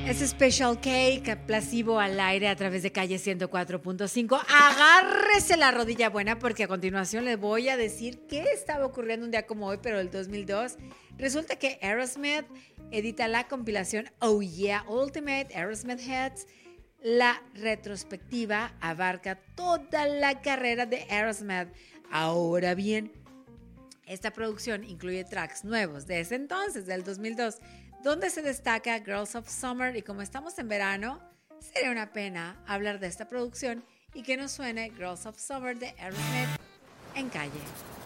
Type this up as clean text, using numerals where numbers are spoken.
Es Special K, Placebo al aire a través de Calle 104.5. Agárrese la rodilla buena porque a continuación le voy a decir qué estaba ocurriendo un día como hoy, pero el 2002. Resulta que Aerosmith edita la compilación Oh Yeah Ultimate Aerosmith Hits. La retrospectiva abarca toda la carrera de Aerosmith. Ahora bien, esta producción incluye tracks nuevos de ese entonces, del 2002, donde se destaca Girls of Summer, y como estamos en verano, sería una pena hablar de esta producción y que nos suene Girls of Summer de Aerosmith en Calle.